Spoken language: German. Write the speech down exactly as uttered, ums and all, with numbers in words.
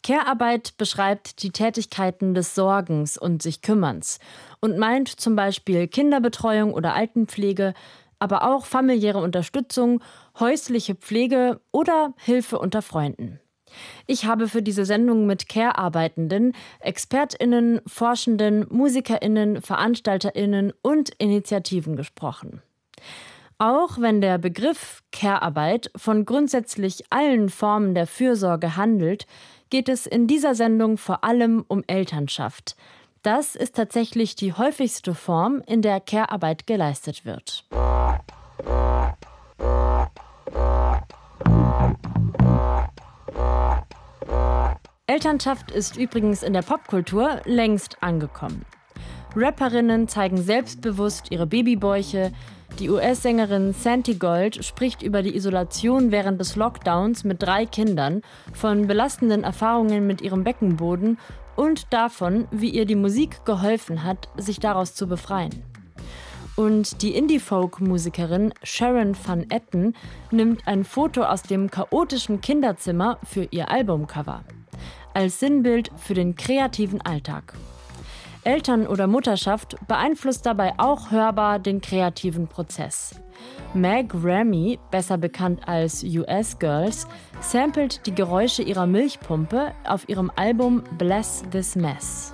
Care-Arbeit beschreibt die Tätigkeiten des Sorgens und sich Kümmerns und meint zum Beispiel Kinderbetreuung oder Altenpflege, aber auch familiäre Unterstützung, häusliche Pflege oder Hilfe unter Freunden. Ich habe für diese Sendung mit Care-Arbeitenden, ExpertInnen, Forschenden, MusikerInnen, VeranstalterInnen und Initiativen gesprochen. Auch wenn der Begriff Care-Arbeit von grundsätzlich allen Formen der Fürsorge handelt, geht es in dieser Sendung vor allem um Elternschaft. Das ist tatsächlich die häufigste Form, in der Care-Arbeit geleistet wird. Elternschaft ist übrigens in der Popkultur längst angekommen. Rapperinnen zeigen selbstbewusst ihre Babybäuche. Die U S-Sängerin Santi Gold spricht über die Isolation während des Lockdowns mit drei Kindern, von belastenden Erfahrungen mit ihrem Beckenboden und davon, wie ihr die Musik geholfen hat, sich daraus zu befreien. Und die Indie-Folk-Musikerin Sharon Van Etten nimmt ein Foto aus dem chaotischen Kinderzimmer für ihr Albumcover. Als Sinnbild für den kreativen Alltag. Eltern- oder Mutterschaft beeinflusst dabei auch hörbar den kreativen Prozess. Meg Ramy, besser bekannt als U S Girls, samplet die Geräusche ihrer Milchpumpe auf ihrem Album Bless This Mess.